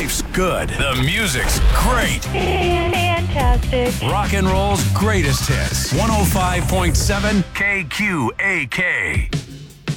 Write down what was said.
Life's good. The music's great. Fantastic. Rock and roll's greatest hits. 105.7 KQAK.